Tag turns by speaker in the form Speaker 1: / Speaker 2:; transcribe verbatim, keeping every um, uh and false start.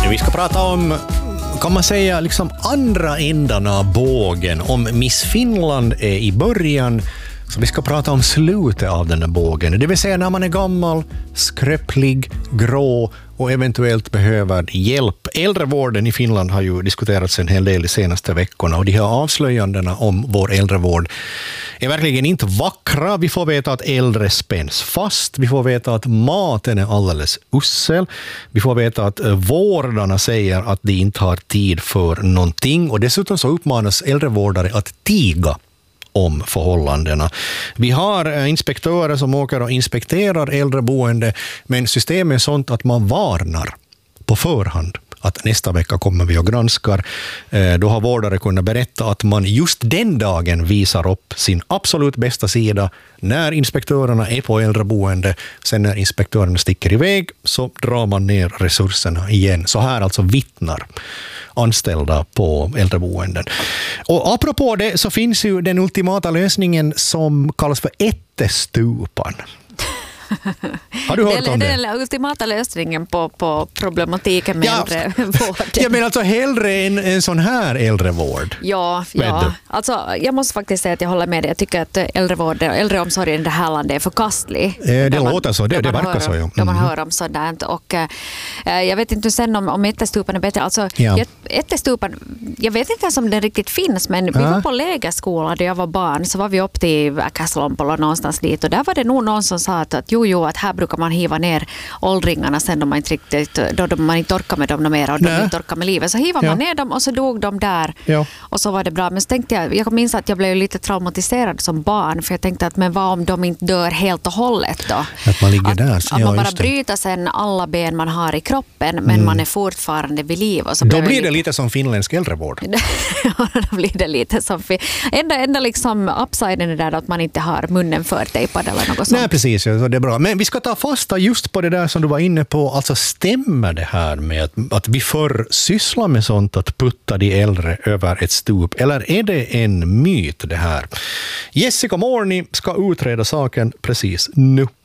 Speaker 1: Vi ska prata om, kan man säga, liksom andra ändan av bågen. Om Miss Finland är i början, så vi ska prata om slutet av den här bågen. Det vill säga när man är gammal, skröplig, grå och eventuellt behöver hjälp. Äldrevården i Finland har ju diskuterats en hel del de senaste veckorna, och de här avslöjandena om vår äldrevård är verkligen inte vackra. Vi får veta att äldre spänns fast. Vi får veta att maten är alldeles usel. Vi får veta att vårdarna säger att de inte har tid för någonting. Och dessutom så uppmanas äldrevårdare att tiga om förhållandena. Vi har inspektörer som åker och inspekterar äldreboende, men systemet är sånt att man varnar på förhand att nästa vecka kommer vi och granskar. Då har vårdare kunnat berätta att man just den dagen visar upp sin absolut bästa sida när inspektörerna är på äldreboende. Sen när inspektörerna sticker iväg så drar man ner resurserna igen. Så här alltså vittnar anställda på äldreboenden. Och apropå det så finns ju den ultimata lösningen som kallas för ättestupan. Har du hört
Speaker 2: det,
Speaker 1: om det?
Speaker 2: Det är den ultimata lösningen på, på problematiken med
Speaker 1: ja,
Speaker 2: äldrevård.
Speaker 1: Jag menar alltså hellre en, en sån här äldrevård.
Speaker 2: Ja, ja. Alltså, jag måste faktiskt säga att jag håller med dig. Jag tycker att äldrevård, äldreomsorgen i det här landet är förkastlig.
Speaker 1: Eh, det
Speaker 2: man,
Speaker 1: låter så, det, det verkar
Speaker 2: hör,
Speaker 1: så. Ja. Mm.
Speaker 2: Då man hör om sådant. Och, eh, jag vet inte sen om, om ättestupan är bättre. Alltså,
Speaker 1: Ja.
Speaker 2: jag, ättestupan, jag vet inte ens om den riktigt finns, men vi
Speaker 1: Ja.
Speaker 2: var på lägerskola där jag var barn, så var vi upp till Käslompolo någonstans dit, och där var det nog någon som sa att, att jo, jo, att här brukar man hiva ner åldringarna sen då man inte, riktigt, då, då man inte orkar med dem mer och de
Speaker 1: Nej.
Speaker 2: inte orkar med livet. Så hivar
Speaker 1: Ja.
Speaker 2: man ner dem och så dog de där.
Speaker 1: Ja.
Speaker 2: Och så var det bra. Men så tänkte jag, jag minns att jag blev lite traumatiserad som barn, för jag tänkte att men vad om de inte dör helt och hållet då?
Speaker 1: Att man ligger
Speaker 2: att,
Speaker 1: där.
Speaker 2: Att
Speaker 1: Ja,
Speaker 2: man bara
Speaker 1: just det.
Speaker 2: bryter sen alla ben man har i kroppen, men
Speaker 1: Mm.
Speaker 2: man är fortfarande vid liv. Och så
Speaker 1: Då
Speaker 2: blev
Speaker 1: blir
Speaker 2: jag
Speaker 1: det lite som finländsk äldrevård.
Speaker 2: Ja, då blir det lite som... Enda, enda liksom upsiden är där att man inte har munnen förtejpad eller något sånt.
Speaker 1: Nej, precis. Ja, det är bra. Men vi ska ta fasta just på det där som du var inne på. Alltså, stämmer det här med att, att vi förr sysslar med sånt, att putta de äldre över ett stup? Eller är det en myt det här? Jessica Morni ska utreda saken precis nu.